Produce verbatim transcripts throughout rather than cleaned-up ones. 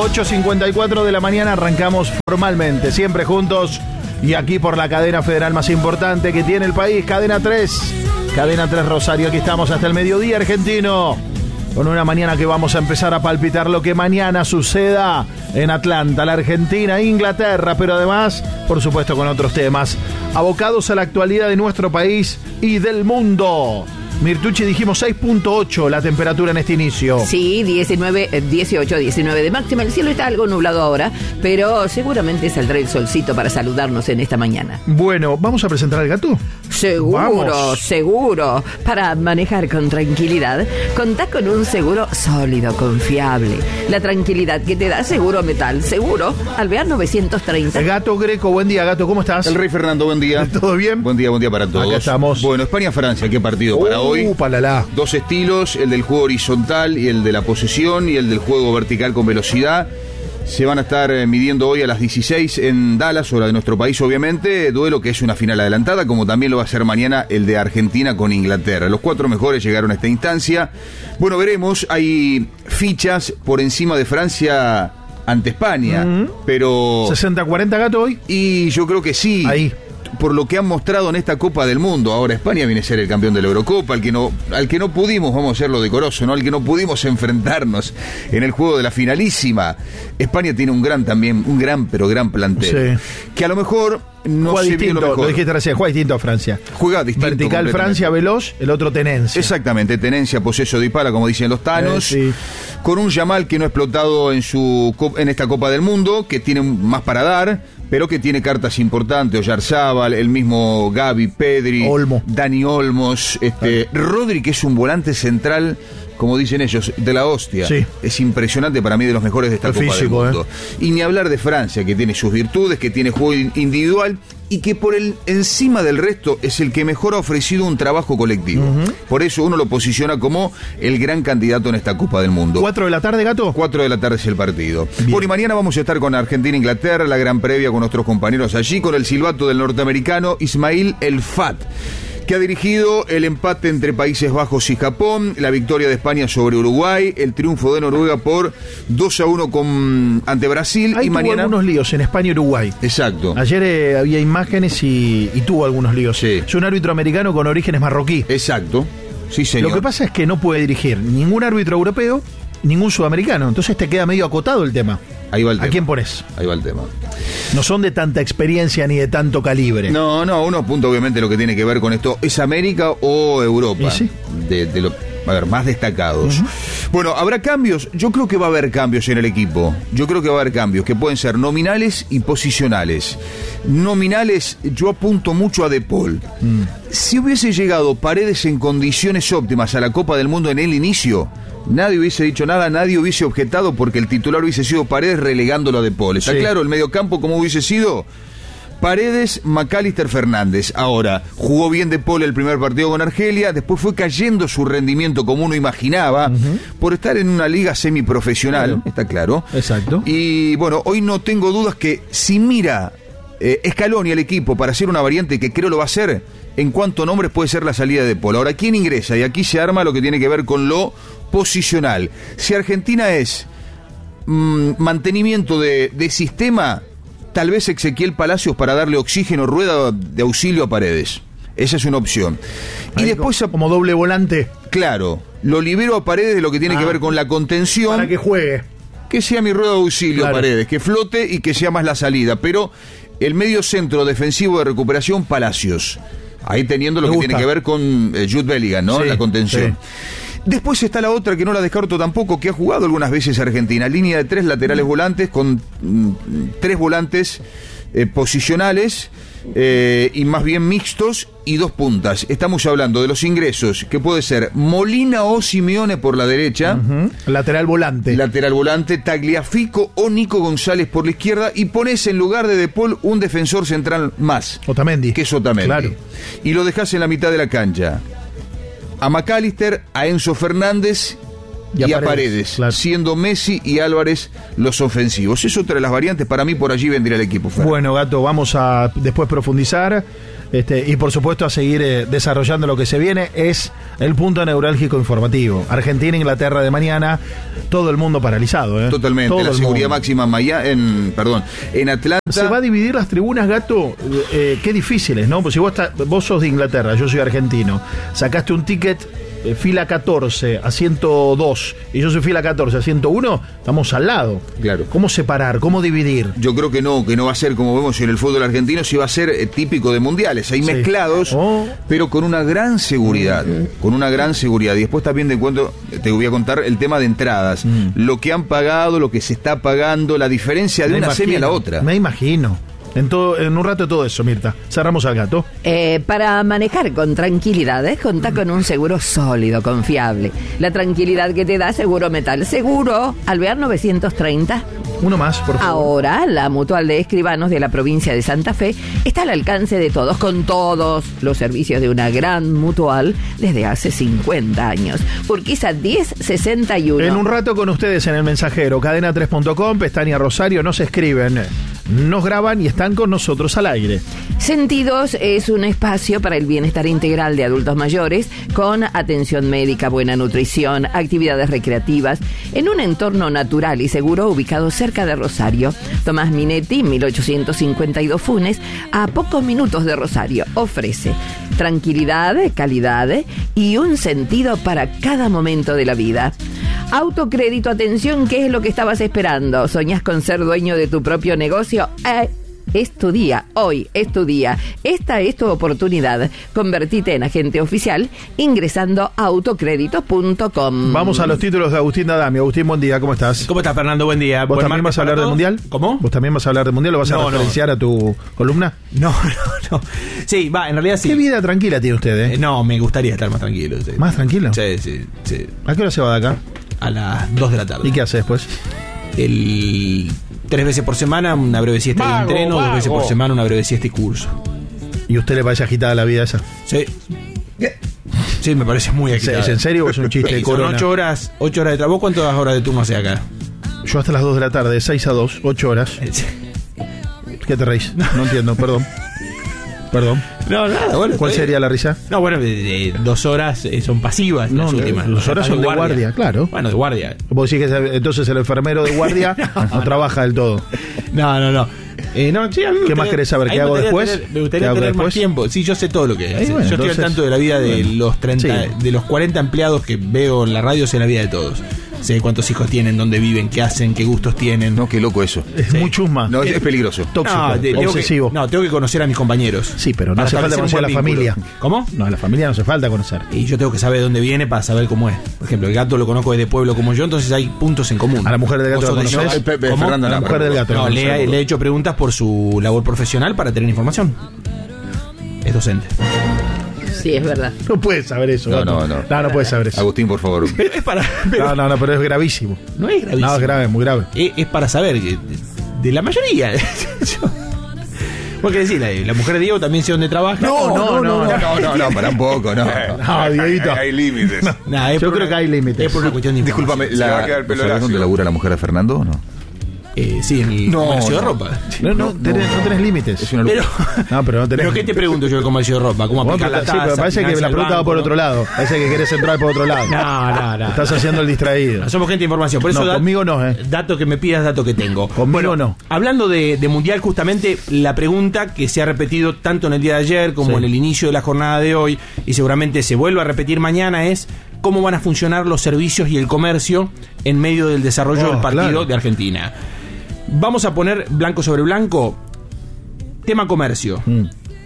ocho cincuenta y cuatro de la mañana arrancamos formalmente, siempre juntos y aquí por la cadena federal más importante que tiene el país, Cadena tres. Cadena tres Rosario, aquí estamos hasta el mediodía argentino, con una mañana que vamos a empezar a palpitar lo que mañana suceda en Atlanta, la Argentina, Inglaterra, pero además, por supuesto, con otros temas abocados a la actualidad de nuestro país y del mundo. Mirtucci, dijimos seis punto ocho la temperatura en este inicio. Sí, diecinueve, dieciocho, diecinueve de máxima. El cielo está algo nublado ahora, pero seguramente saldrá el solcito para saludarnos en esta mañana. Bueno, ¿vamos a presentar al gato? Seguro, Vamos. seguro. Para manejar con tranquilidad, contá con un seguro sólido, confiable. La tranquilidad que te da Seguro Metal. Seguro, Alvear novecientos treinta. Gato Greco, buen día, Gato, ¿cómo estás? El Rey Fernando, buen día. ¿Todo bien? Buen día, buen día para todos. Acá estamos. Bueno, España-Francia, ¿qué partido para hoy? Uh, palala. Dos estilos, el del juego horizontal y el de la posesión y el del juego vertical con velocidad. Se van a estar midiendo hoy a las dieciséis en Dallas, hora de nuestro país, obviamente. Duelo que es una final adelantada, como también lo va a ser mañana el de Argentina con Inglaterra. Los cuatro mejores llegaron a esta instancia. Bueno, veremos. Hay fichas por encima de Francia ante España, uh-huh. pero... ¿sesenta cuarenta, Gato, hoy? Y yo creo que sí. Ahí. Por lo que han mostrado en esta Copa del Mundo. Ahora España viene a ser el campeón de la Eurocopa, al que no, al que no pudimos, vamos a hacerlo decoroso, ¿no? Al que no pudimos enfrentarnos en el juego de la finalísima. España tiene un gran también, un gran pero gran plantel. Sí. Que a lo mejor no juega se distinto, vio lo mejor. Lo dijiste recién, juega distinto a Francia. Juega distinto. Vertical Francia, veloz, el otro tenencia. Exactamente, tenencia, poseso de pala, como dicen los tanos. Eh, sí. Con un Yamal que no ha explotado en su en esta Copa del Mundo, que tiene más para dar, pero que tiene cartas importantes, Oyarzábal, el mismo Gavi, Pedri, Olmo. Dani Olmos, este, Rodri, que es un volante central, como dicen ellos, de la hostia. Sí. Es impresionante para mí, de los mejores de esta el Copa físico, del Mundo. Eh. Y ni hablar de Francia, que tiene sus virtudes, que tiene juego individual y que por el encima del resto es el que mejor ha ofrecido un trabajo colectivo. Uh-huh. Por eso uno lo posiciona como el gran candidato en esta Copa del Mundo. ¿Cuatro de la tarde, Gato? Cuatro de la tarde es el partido. Bien. Bueno, y mañana vamos a estar con Argentina-Inglaterra, la gran previa con nuestros compañeros allí, con el silbato del norteamericano Ismail El Fat, que ha dirigido el empate entre Países Bajos y Japón, la victoria de España sobre Uruguay, el triunfo de Noruega por dos a uno con, ante Brasil. Ahí y tuvo mañana algunos líos en España y Uruguay. Exacto. Ayer eh, había imágenes y, y tuvo algunos líos. Sí. Es un árbitro americano con orígenes marroquí. Exacto. Sí, señor. Lo que pasa es que no puede dirigir ningún árbitro europeo, ningún sudamericano. Entonces te queda medio acotado el tema. Ahí va el tema. ¿A quién pones? Ahí va el tema. No son de tanta experiencia ni de tanto calibre. No, no, uno apunta obviamente lo que tiene que ver con esto. ¿Es América o Europa? ¿Y sí? De, de lo, a ver, más destacados. Uh-huh. Bueno, ¿habrá cambios? Yo creo que va a haber cambios en el equipo. Yo creo que va a haber cambios que pueden ser nominales y posicionales. Nominales, yo apunto mucho a De Paul. Mm. Si hubiese llegado Paredes en condiciones óptimas a la Copa del Mundo en el inicio, nadie hubiese dicho nada, nadie hubiese objetado porque el titular hubiese sido Paredes relegándolo a De Paul. ¿Está sí. claro el mediocampo cómo hubiese sido? Paredes, McAllister, Fernández. Ahora, jugó bien De Paul el primer partido con Argelia, después fue cayendo su rendimiento como uno imaginaba, uh-huh. por estar en una liga semiprofesional, claro. está claro. Exacto. Y bueno, hoy no tengo dudas que si mira eh, Scaloni al equipo para hacer una variante que creo lo va a hacer, en cuanto nombres puede ser la salida de De Paul. Ahora, ¿quién ingresa? Y aquí se arma lo que tiene que ver con lo posicional. Si Argentina es mmm, mantenimiento de, de sistema, tal vez Ezequiel Palacios para darle oxígeno, rueda de auxilio a Paredes. Esa es una opción. Ahí y después como doble volante. Claro, lo libero a Paredes de lo que tiene ah, que ver con la contención. Para que juegue. Que sea mi rueda de auxilio, claro. Paredes, que flote y que sea más la salida. Pero el medio centro defensivo de recuperación, Palacios. Ahí teniendo lo Me que gusta. tiene que ver con eh, Jude Bellingham, ¿no? Sí, la contención. Sí. Después está la otra que no la descarto tampoco, que ha jugado algunas veces Argentina. Línea de tres laterales volantes con mm, tres volantes eh, posicionales eh, y más bien mixtos y dos puntas. Estamos hablando de los ingresos, que puede ser Molina o Simeone por la derecha. Uh-huh. Lateral volante. Lateral volante, Tagliafico o Nico González por la izquierda y pones en lugar de De Paul un defensor central más. Otamendi. Que es Otamendi. Claro. Y lo dejás en la mitad de la cancha. A McAllister, a Enzo Fernández y, y a Paredes, Paredes claro. siendo Messi y Álvarez los ofensivos. Es otra de las variantes, para mí por allí vendría el equipo. Fer. Bueno, Gato, vamos a después profundizar. Este, y por supuesto a seguir eh, desarrollando lo que se viene. Es el punto neurálgico informativo. Argentina, Inglaterra de mañana, todo el mundo paralizado. ¿eh? Totalmente, todo la el seguridad mundo. máxima en Miami, en, perdón, en Atlanta. Se va a dividir las tribunas, Gato. Eh, qué difíciles, ¿no? Pues si vos, está, vos sos de Inglaterra, yo soy argentino, sacaste un ticket eh, fila catorce a ciento dos y yo soy fila catorce a ciento uno, estamos al lado. Claro. ¿Cómo separar? ¿Cómo dividir? Yo creo que no, que no va a ser como vemos en el fútbol argentino, sí va a ser eh, típico de mundiales, ahí Sí. mezclados, Oh. pero con una gran seguridad, mm. con una gran seguridad. Y después también te cuento, te voy a contar el tema de entradas, mm. lo que han pagado, lo que se está pagando, la diferencia de Me una imagino, semi a la otra. Me imagino. En, todo, en un rato todo eso, Mirta. Cerramos al Gato. Eh, para manejar con tranquilidad, ¿eh? Contá con un seguro sólido, confiable. La tranquilidad que te da Seguro Metal. Seguro Alvear novecientos treinta. Uno más, por favor. Ahora, la Mutual de Escribanos de la provincia de Santa Fe está al alcance de todos, con todos los servicios de una gran mutual desde hace cincuenta años. Urquiza diez sesenta y uno. En un rato con ustedes en El Mensajero, cadena tres punto com, pestaña Rosario, nos escriben, nos graban y están con nosotros al aire. Sentidos es un espacio para el bienestar integral de adultos mayores con atención médica, buena nutrición, actividades recreativas en un entorno natural y seguro ubicado cerca de Rosario. Tomás Minetti, mil ochocientos cincuenta y dos Funes, a pocos minutos de Rosario. Ofrece tranquilidad, calidad y un sentido para cada momento de la vida. Autocrédito, atención, ¿qué es lo que estabas esperando? ¿Soñás con ser dueño de tu propio negocio? Eh, es tu día, hoy es tu día. Esta es tu oportunidad. Convertite en agente oficial ingresando a autocrédito punto com. Vamos a los títulos de Agustín Dadami. Agustín, buen día, ¿cómo estás? ¿Cómo estás, Fernando? Buen día. ¿Vos Buen también martes vas a hablar para del todos. Mundial? ¿Cómo? ¿Vos también vas a hablar del Mundial? ¿Lo vas a No, no. referenciar a tu columna? No, no, no. Sí, va, en realidad sí. ¿Qué vida tranquila tiene usted, eh? Eh, no, me gustaría estar más tranquilo. Sí. ¿Más tranquilo? Sí, sí, sí. ¿A qué hora se va de acá? A las dos de la tarde. ¿Y qué hace después? El... Tres veces por semana una breve siesta y Vago, entreno, vago. dos veces por semana una breve siesta y curso. ¿Y usted le parece agitada la vida esa? Sí. Sí, me parece muy ¿Es agitada. en serio o es un chiste de Sí, son corona? ocho horas, ocho horas de trabajo. ¿Cuántas horas de turno hace acá? Yo hasta las dos de la tarde, de seis a dos, ocho horas. ¿Qué te reís? No entiendo, perdón. Perdón. No, nada, bueno. ¿Cuál está sería bien. la risa? No, bueno, de, de dos horas eh, son pasivas No, las de- últimas. dos horas Estás son de guardia, claro. Bueno, de guardia. Vos decís que ese- entonces el enfermero de guardia no trabaja del todo. No, no, no. Eh, no sí, a mí me ¿Qué gustaría- más querés saber? a ¿Qué mí me hago gustaría después? tener- me gustaría ¿Qué hago tener más después? tiempo. Sí, yo sé todo lo que es. Ahí, bueno, yo estoy entonces, al tanto de la vida de bueno. los treinta, Sí. de los cuarenta empleados que veo en la radio, sé la vida de todos. Sé cuántos hijos tienen, dónde viven, qué hacen, qué gustos tienen. No, qué loco eso. Es Sí. muy chusma. No, es, es peligroso. Tóxico, No, te- tengo que- obsesivo. no, tengo que conocer a mis compañeros. Sí, pero no Para hace falta establecer conocer a la un buen familia. vínculo. ¿Cómo? No, a la familia no hace falta conocer. Y yo tengo que saber de dónde viene para saber cómo es. Por ejemplo, el gato lo conozco de pueblo como yo, entonces hay puntos en común. A la mujer del gato Vos la sos de- conoces. Eh, pe- pe- ¿Cómo? Fernando, A la no, mujer del gato. No, la le, conoces. he- le he hecho preguntas por su labor profesional para tener información. Es docente. Sí, es verdad. No puedes saber eso. No, Gato. no, no. No, no puedes saber eso. Agustín, por favor. Pero es para. pero No, no, no, pero es gravísimo. no es gravísimo. No, es grave, muy grave. Es, es para saber que de, de la mayoría. Yo- ¿Vos qué decís? La, la mujer de Diego también sé dónde trabaja. No, no, no, no, no, no, no, para un poco, no. No, Dieguito. Hay, hay límites. Nah, es Yo por creo una- que hay límites. Es por una cuestión de información. Discúlpame, Se va la, a quedar el pelo ¿sabés dónde lacio. labura la mujer de Fernando o no? Eh, sí, en el No, comercio de no. ropa. No, no, tenés, no tenés límites. Es una Pero, locura. No, pero no tenés. pero ¿qué te pregunto yo del comercio de ropa? ¿Cómo Bueno, aplicar pero, la sí, tasa? pero parece que financia la el pregunta va banco, por ¿no? otro lado. Parece que querés entrar por otro lado. No, no, no. Estás haciendo el distraído. No, somos gente de información. Por eso No, da- conmigo no, eh. Dato que me pidas, dato que tengo. Conmigo no. Hablando de, de Mundial, justamente la pregunta que se ha repetido tanto en el día de ayer como Sí. en el inicio de la jornada de hoy, y seguramente se vuelve a repetir mañana, es cómo van a funcionar los servicios y el comercio en medio del desarrollo Oh, del partido claro. de Argentina. Vamos a poner blanco sobre blanco. Tema comercio. Mm.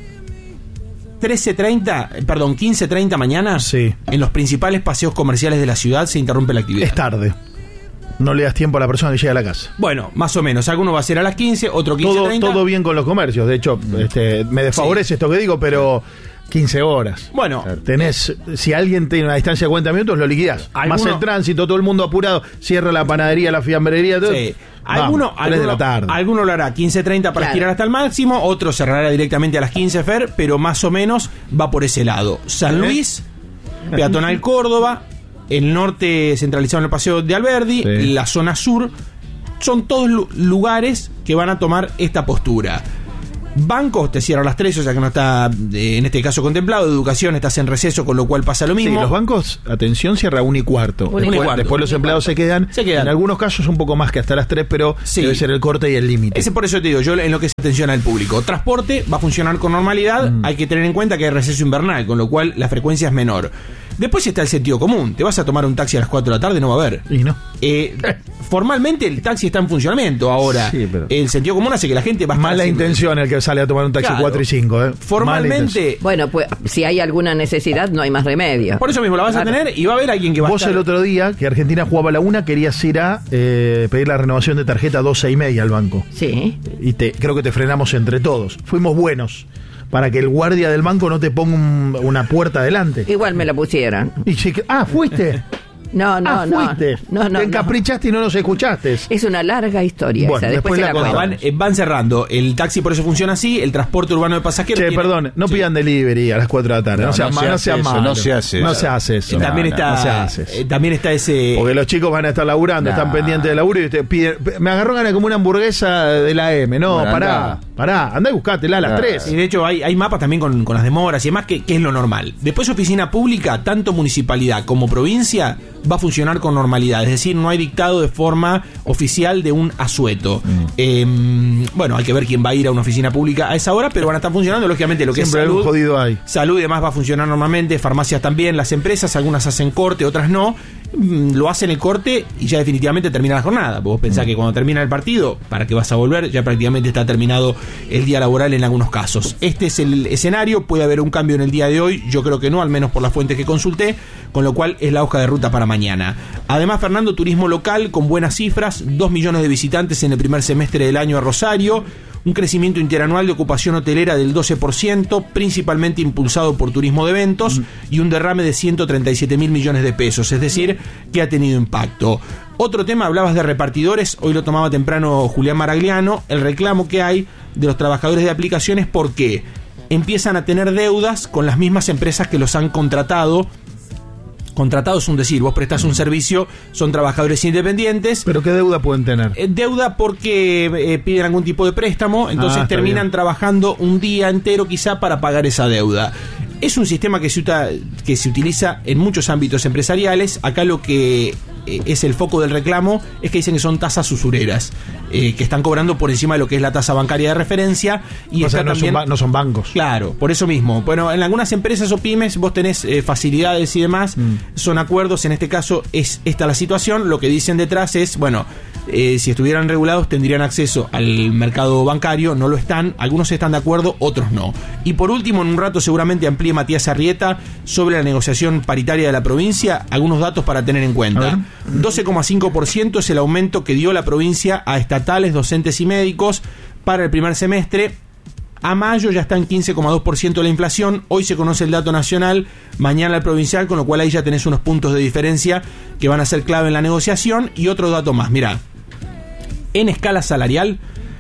trece treinta, perdón, quince treinta mañana. Sí. En los principales paseos comerciales de la ciudad se interrumpe la actividad. Es tarde. No le das tiempo a la persona que llega a la casa. Bueno, más o menos. Alguno va a ser a las quince, otro quince Todo, treinta. todo bien con los comercios. De hecho, este, me desfavorece esto que digo, pero quince horas. Bueno, Tenés, si alguien tiene una distancia de cuarenta minutos, lo liquidás. ¿Alguno? Más el tránsito, todo el mundo apurado, cierra la panadería, la fiambrería, todo. sí. Vamos, Alguno, tres alguno, de la tarde. alguno lo hará quince treinta para Claro. estirar hasta el máximo, otro cerrará directamente a las quince Fer, pero más o menos va por ese lado. San Luis, Peatonal Córdoba, el norte centralizado en el Paseo de Alberdi, Sí. la zona sur, son todos lu- lugares que van a tomar esta postura. Bancos te cierran a las tres, o sea que no está eh, en este caso contemplado. Educación estás en receso, con lo cual pasa lo mismo. Sí, los bancos, atención, cierra un y cuarto. Un y después, cuarto. después los empleados se quedan, Se quedan. En algunos casos un poco más que hasta las tres, pero Sí. debe ser el corte y el límite. Ese por eso te digo, yo en lo que se atención al público. Transporte va a funcionar con normalidad, Mm. hay que tener en cuenta que hay receso invernal, con lo cual la frecuencia es menor. Después está el sentido común, te vas a tomar un taxi a las cuatro de la tarde, no va a haber. Y no. Eh, formalmente el taxi está en funcionamiento ahora. Sí, pero- El sentido común hace que la gente va a estar Mala haciendo- intención el que sale a tomar un taxi Claro. cuatro y cinco. ¿eh? Mala intención. Formalmente, Bueno, pues si hay alguna necesidad, no hay más remedio. por eso mismo la vas a Claro. tener y va a haber alguien que va Vos a estar... el otro día, que Argentina jugaba a la una, querías ir a eh, pedir la renovación de tarjeta doce y media al banco. Sí. Y te, creo que te frenamos entre todos. Fuimos buenos para que el guardia del banco no te ponga un- una puerta adelante. Igual me la pusieron. Y sí que- ah, fuiste. No, no, ah, no. fuiste. No, no, te no. encaprichaste y no nos escuchaste. Es una larga historia Bueno, esa. Después, después se la la contamos. cuento. Van, eh, van cerrando. El taxi por eso funciona así, el transporte urbano de pasajeros... Che, tiene- perdón, no Sí. pidan delivery a las cuatro de la tarde. No, No, sean no ma- se no hace sean eso, malos. no se hace No eso. se hace eso. Eh, también No, está no se hace eso. eh, también está ese... Porque los chicos van a estar laburando, Nah. están pendientes del laburo y te piden. Me agarró ganas como una hamburguesa de la M. No, Bueno, pará, andá. pará, andá y buscátela a las Ah. tres. Y de hecho hay, hay mapas también con, con las demoras y demás, que, que es lo normal. Después oficina pública, tanto municipalidad como provincia, va a funcionar con normalidad. Es decir, no hay dictado de forma oficial de un asueto. Mm. Eh, bueno, hay que ver quién va a ir a una oficina pública a esa hora, pero van a estar funcionando, lógicamente, lo que Siempre es algún salud. jodido hay. Salud y demás va a funcionar normalmente, farmacias también, las empresas, algunas hacen corte, otras no. Mm, Lo hacen el corte y ya definitivamente termina la jornada. Vos pensás que cuando termina el partido, ¿para qué vas a volver? Ya prácticamente está terminado el día laboral en algunos casos. Este es el escenario, puede haber un cambio en el día de hoy, yo creo que no, al menos por las fuentes que consulté, con lo cual es la hoja de ruta para mañana. Además, Fernando, turismo local con buenas cifras, dos millones de visitantes en el primer semestre del año a Rosario, un crecimiento interanual de ocupación hotelera del doce por ciento, principalmente impulsado por turismo de eventos, y un derrame de ciento treinta y siete mil millones de pesos, es decir, que ha tenido impacto. Otro tema, hablabas de repartidores, hoy lo tomaba temprano Julián Maragliano, el reclamo que hay de los trabajadores de aplicaciones porque empiezan a tener deudas con las mismas empresas que los han contratado. Contratado es un decir, vos prestás un servicio, son trabajadores independientes. Pero qué deuda pueden tener. Eh, Deuda porque eh, piden algún tipo de préstamo, entonces Ah, está terminan bien. trabajando un día entero quizá para pagar esa deuda. Es un sistema que se, uta- que se utiliza en muchos ámbitos empresariales. Acá lo que eh, es el foco del reclamo es que dicen que son tasas usureras, eh, que están cobrando por encima de lo que es la tasa bancaria de referencia. Y O sea, está no, también, son ba- no son bancos. Claro, por eso mismo. Bueno, en algunas empresas o pymes vos tenés eh, facilidades y demás, Mm. son acuerdos, en este caso es esta la situación, lo que dicen detrás es, bueno, eh, si estuvieran regulados tendrían acceso al mercado bancario, no lo están, algunos están de acuerdo, otros no. Y por último, en un rato seguramente amplíe Matías Arrieta sobre la negociación paritaria de la provincia, algunos datos para tener en A cuenta. ver. doce coma cinco por ciento es el aumento que dio la provincia a estatales, docentes y médicos para el primer semestre. A mayo ya está en quince coma dos por ciento la inflación, hoy se conoce el dato nacional, mañana el provincial, con lo cual ahí ya tenés unos puntos de diferencia que van a ser clave en la negociación. Y otro dato más, mirá, en escala salarial,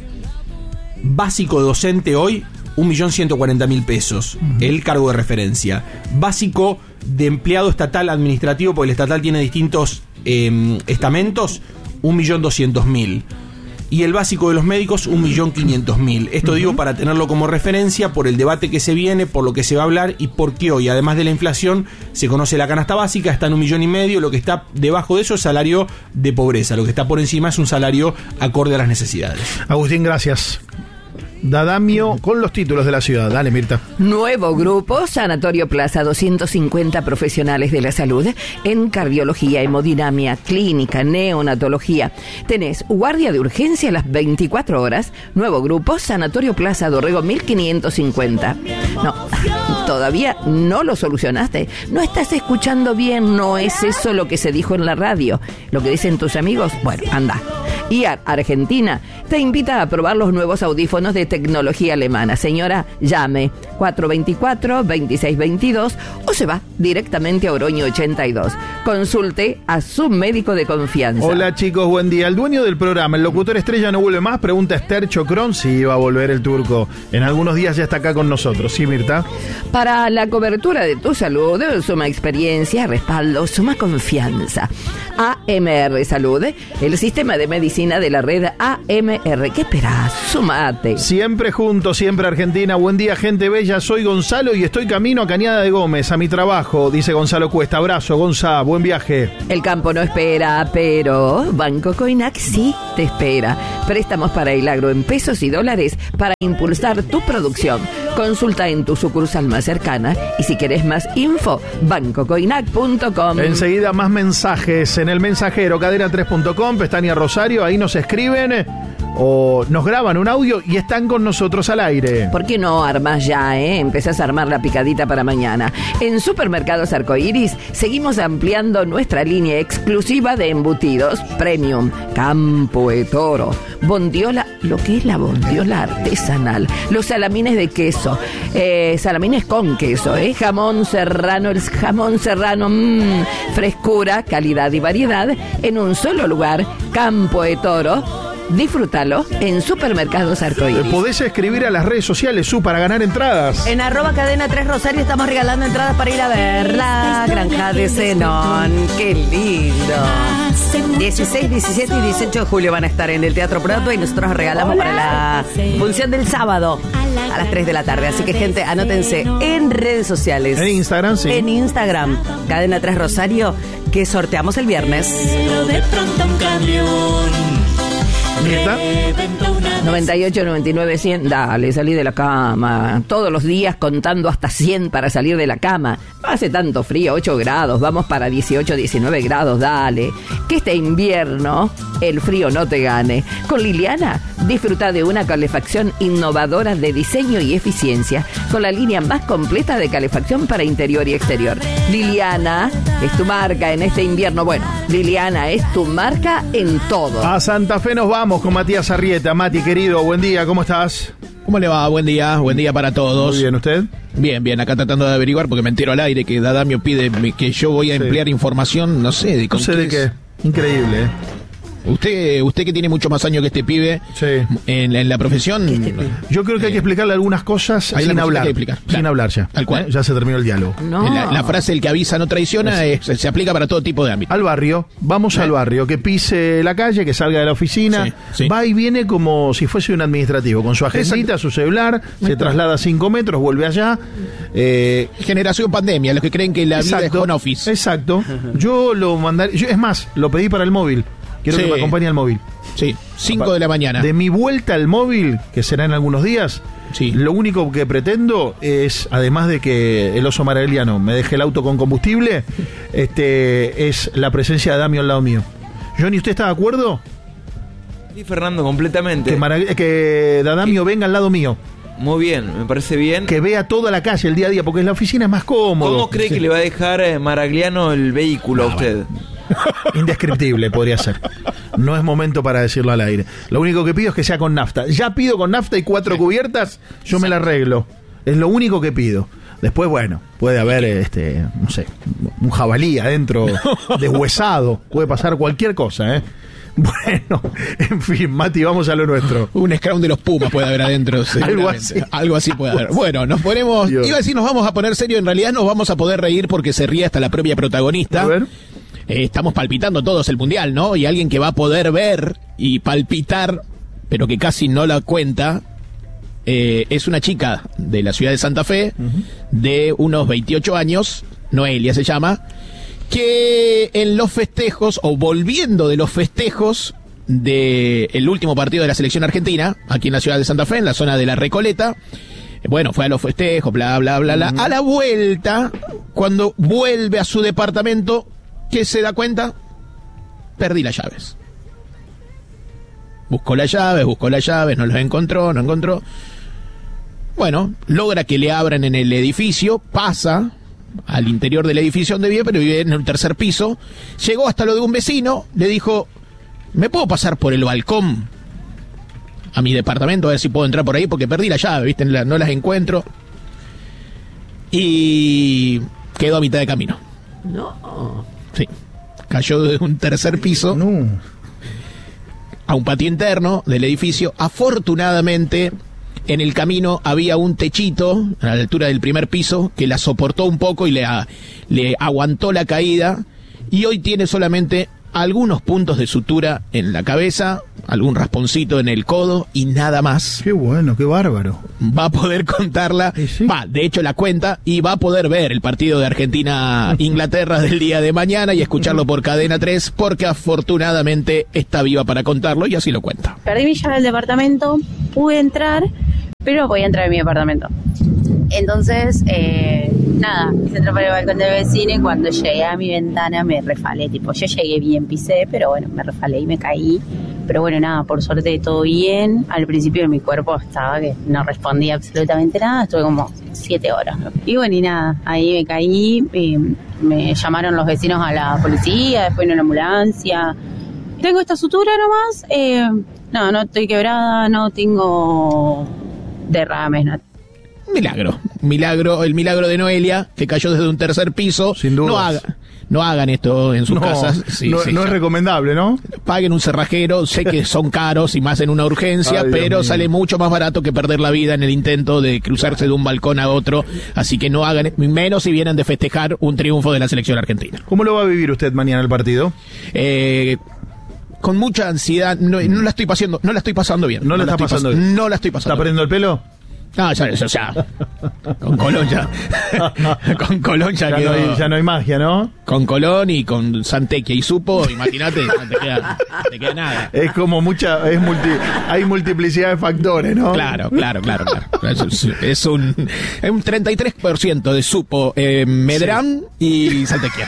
básico docente hoy, un millón ciento cuarenta mil pesos, el cargo de referencia. Básico de empleado estatal administrativo, porque el estatal tiene distintos eh, estamentos, un millón doscientos mil. Y el básico de los médicos, un millón quinientos mil. Esto digo para tenerlo como referencia por el debate que se viene, por lo que se va a hablar y porque hoy, además de la inflación, se conoce la canasta básica, está en un millón y medio, lo que está debajo de eso es salario de pobreza, lo que está por encima es un salario acorde a las necesidades. Agustín, gracias. Dadamio con los títulos de la ciudad. Dale, Mirta. Nuevo grupo, Sanatorio Plaza, doscientos cincuenta profesionales de la salud en cardiología, hemodinamia, clínica, neonatología. Tenés guardia de urgencia a las veinticuatro horas. Nuevo grupo, Sanatorio Plaza Dorrego mil quinientos cincuenta. No, todavía no lo solucionaste. No estás escuchando bien, no es eso lo que se dijo en la radio. Lo que dicen tus amigos, bueno, anda. I A R Argentina te invita a probar los nuevos audífonos de tecnología alemana. Señora, llame cuatro dos cuatro, dos seis dos dos o se va directamente a Oroño ochenta y dos. Consulte a su médico de confianza. Hola chicos, buen día. El dueño del programa, el locutor estrella, no vuelve más. Pregunta Esther Chocrón si va a volver el turco. En algunos días ya está acá con nosotros. ¿Sí, Mirta? Para la cobertura de tu salud, suma experiencia, respaldo, suma confianza. A M R Salud, el sistema de medicina oficina de la red A M R. ¿Qué esperás? Sumate. Siempre juntos, siempre Argentina. Buen día, gente bella. Soy Gonzalo y estoy camino a Cañada de Gómez, a mi trabajo, dice Gonzalo Cuesta. Abrazo, Gonza, buen viaje. El campo no espera, pero Banco Coinac sí te espera. Préstamos para el agro en pesos y dólares para impulsar tu producción. Consulta en tu sucursal más cercana y si querés más info, banco coinac punto com. Enseguida más mensajes en el mensajero, cadena tres punto com, pestaña Rosario, ahí nos escriben o nos graban un audio y están con nosotros al aire. ¿Por qué no armas ya, eh? Empezás a armar la picadita para mañana. En Supermercados Arcoiris seguimos ampliando nuestra línea exclusiva de embutidos premium. Campo de Toro, bondiola, lo que es la bondiola artesanal, los salamines de queso, eh, salamines con queso, eh, jamón serrano, el jamón serrano, mmm, frescura, calidad y variedad en un solo lugar. Campo de Toro. Disfrútalo en Supermercados Arcoiris. Podés escribir a las redes sociales, Su, para ganar entradas. En arroba cadena tres Rosario estamos regalando entradas para ir a ver la Granja de Zenón. ¡Qué lindo! dieciséis, diecisiete y dieciocho de julio van a estar en el Teatro Prato y nosotros regalamos para la función del sábado a las tres de la tarde. Así que, gente, anótense en redes sociales. En Instagram, sí. En Instagram, cadena tres Rosario, que sorteamos el viernes. Pero de pronto un camión ¿Nieta? noventa y ocho, noventa y nueve, cien. Dale, salí de la cama. Todos los días contando hasta cien para salir de la cama. No hace tanto frío, ocho grados. Vamos para dieciocho, diecinueve grados. Dale. Que este invierno el frío no te gane. Con Liliana, disfruta de una calefacción innovadora de diseño y eficiencia. Con la línea más completa de calefacción para interior y exterior. Liliana es tu marca en este invierno. Bueno, Liliana es tu marca en todo. A Santa Fe nos vamos con Matías Arrieta. Mati, querido, buen día, ¿cómo estás? ¿Cómo le va? Buen día, buen día para todos. Muy bien, ¿usted? Bien, bien, acá tratando de averiguar porque me entero al aire que Dadamio pide que yo voy a Sí. emplear información, no sé de No con sé de es. qué. Increíble, ¿eh? Usted, usted que tiene mucho más años que este pibe Sí. en, en la profesión. Yo creo que hay que explicarle algunas cosas Hay sin una cosa hablar. que hay que explicar. Sin Claro. hablar ya. Tal cual. ¿Eh? Ya se terminó el diálogo. No. La, la frase el que avisa no traiciona es- se aplica para todo tipo de ámbitos. Al barrio, vamos al barrio, que pise la calle, que salga de la oficina, Sí, sí. va y viene como si fuese un administrativo, con su agendita, su celular, se traslada cinco metros, vuelve allá. Eh, Generación pandemia, los que creen que la vida es home office. Exacto. Yo lo mandaré, yo- es más, lo pedí para el móvil. Quiero Sí. que me acompañe al móvil. Sí, cinco de la mañana. De mi vuelta al móvil, que será en algunos días, Sí. lo único que pretendo es, además de que el oso mareliano me deje el auto con combustible, este es la presencia de Damio al lado mío. Johnny, ¿usted está de acuerdo? Sí, Fernando, completamente. Que, Mara- que Dadamio venga al lado mío, Muy bien, me parece bien. que vea toda la calle el día a día, porque en la oficina es más cómodo. ¿Cómo cree Sí. que le va a dejar eh, Maragliano el vehículo a usted? Indescriptible podría ser. No es momento para decirlo al aire. Lo único que pido es que sea con nafta. Ya pido con nafta y cuatro cubiertas, yo me la arreglo. Es lo único que pido. Después, bueno, puede haber, este, no sé, un jabalí adentro deshuesado. Puede pasar cualquier cosa, ¿eh? Bueno, en fin, Mati, vamos a lo nuestro. Un scrum de los Pumas puede haber adentro. seguramente. así. Algo así puede haber. Bueno, nos ponemos. Dios. Iba a decir, nos vamos a poner serio. En realidad, nos vamos a poder reír porque se ríe hasta la propia protagonista. A ver. Eh, estamos palpitando todos el mundial, ¿no? Y alguien que va a poder ver y palpitar, pero que casi no la cuenta, eh, es una chica de la ciudad de Santa Fe, de unos veintiocho años, Noelia se llama, que en los festejos, o volviendo de los festejos del último partido de la selección argentina, aquí en la ciudad de Santa Fe, en la zona de la Recoleta, eh, bueno, fue a los festejos, bla, bla, bla, bla. A la vuelta, cuando vuelve a su departamento, ¿qué se da cuenta? Perdí las llaves. Buscó las llaves, buscó las llaves, no las encontró, no encontró. Bueno, logra que le abran en el edificio, pasa al interior del edificio donde vive, pero vive en el tercer piso. Llegó hasta lo de un vecino, le dijo, ¿me puedo pasar por el balcón a mi departamento a ver si puedo entrar por ahí? Porque perdí la llave, ¿viste? No las encuentro. Y quedó a mitad de camino. No. Sí. Cayó de un tercer piso No. a un patio interno del edificio. Afortunadamente, en el camino había un techito a la altura del primer piso que la soportó un poco y le, a- le aguantó la caída. Y hoy tiene solamente algunos puntos de sutura en la cabeza, algún rasponcito en el codo y nada más. Qué bueno, qué bárbaro. Va a poder contarla, ¿Y sí? va, de hecho la cuenta, y va a poder ver el partido de Argentina-Inglaterra del día de mañana y escucharlo por Cadena tres, porque afortunadamente está viva para contarlo y así lo cuenta. Perdí mi llave del departamento, pude entrar, pero voy a entrar en mi departamento. Entonces, eh, nada, quise entrar por el balcón del vecino y cuando llegué a mi ventana me refalé. Tipo, yo llegué bien, pisé, pero bueno, me refalé y me caí. Pero bueno, nada, por suerte todo bien. Al principio mi cuerpo estaba que no respondía absolutamente nada. Estuve como siete horas, ¿no? Y bueno, y nada, ahí me caí. Eh, me llamaron los vecinos a la policía, después en una ambulancia. Tengo esta sutura nomás. Eh, no, no estoy quebrada, no tengo derrames, no. Milagro, milagro, el milagro de Noelia, que cayó desde un tercer piso. Sin dudas. No, haga, no hagan esto en sus No, casas. Sí, no, sí, no es ya. recomendable, ¿no? Paguen un cerrajero, sé que son caros y más en una urgencia, Ay, Dios pero mío. sale mucho más barato que perder la vida en el intento de cruzarse de un balcón a otro, así que no hagan, menos si vienen de festejar un triunfo de la selección argentina. ¿Cómo lo va a vivir usted mañana el partido? Eh, con mucha ansiedad, no, no la estoy pasando, no la estoy pasando bien. No la está estoy pasando pas- bien. No la estoy pasando. ¿Está perdiendo el pelo? No, ya, ya, ya. Con Colón ya. Con Colón ya, Ya quedó. no, hay, ya no hay magia, ¿no? Con Colón y con Santequia y Supo, imagínate, no te queda, no te queda nada. Es como mucha, es multi, hay multiplicidad de factores, ¿no? Claro, claro, claro, claro. Es, es un, es un treinta y tres por ciento de Supo, eh, Medrán y Santequia.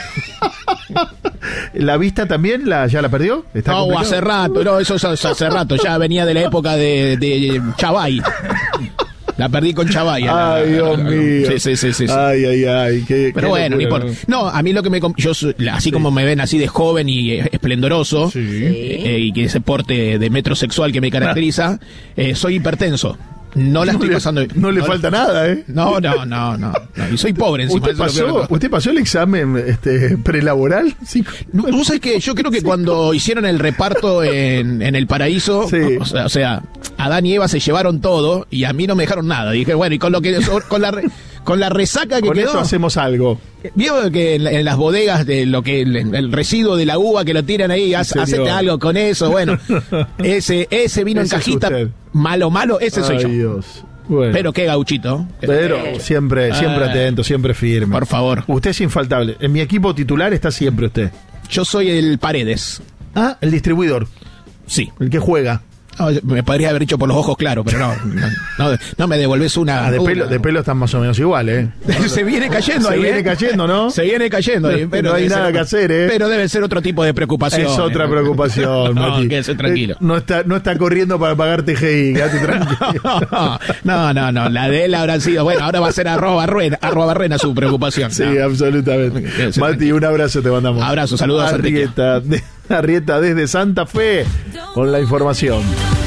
¿La vista también la, ya la perdió? ¿Está No, complicado? hace rato, no, eso es hace rato, ya venía de la época de, de Chavay. La perdí con Chavay. la- Ay, Dios la- la- mío. Sí, sí, sí, sí. sí. Ay, ay, ay. Qué, Pero qué bueno, no locura, importa. No, a mí lo que me... com- Yo, soy- así como me ven así de joven y eh, esplendoroso, Sí. eh, y que ese porte de metrosexual que me caracteriza, eh, soy hipertenso. No la No estoy le- pasando... no le falta nada, ¿eh? No, no, no, no, no. Y soy pobre encima. ¿Usted eso es lo peor de pasó, todo. ¿Usted pasó el examen este, prelaboral? Sí. No, vos sabés que yo creo que cuando hicieron el reparto en, en el paraíso, Sí. o, sea, o sea, Adán y Eva se llevaron todo y a mí no me dejaron nada. Dije, bueno, y con lo que con la re- con la resaca que Con quedó. eso hacemos algo. Vio que en, la- en las bodegas de lo que el, el residuo de la uva que lo tiran ahí, haz- señor. hacete algo con eso. Bueno, ese ese vino Ese en es cajita, usted. malo, malo, ese soy Ay, yo. Dios. Bueno. Pero qué gauchito. Pero siempre, siempre Ah. atento, siempre firme. Por favor. Usted es infaltable. En mi equipo titular está siempre usted. Yo soy el Paredes. Ah, el distribuidor, Sí. el que juega. No, me podría haber dicho por los ojos claros, pero no. No, no, no me devolvés una. Ah, de una- pelo, de pelo están más o menos igual, ¿eh? Se viene cayendo Se ahí. viene ¿eh? cayendo, ¿no? Se viene cayendo ahí. Pero No hay debe nada ser- que hacer, ¿eh? Pero debe ser otro tipo de preocupación. Es otra ¿eh? preocupación, No, Mati. quédese tranquilo. Eh, No está, no está corriendo para pagar T G I, quédate tranquilo. No, no, no. La de él habrá sido. Bueno, ahora va a ser arroba barrena, arroba barrena su preocupación. Sí, No. absolutamente. Quédese Mati, tranquilo. un abrazo te mandamos. Abrazo, saludos a Santequia. Arrieta, de- Arrieta desde Santa Fe con la información.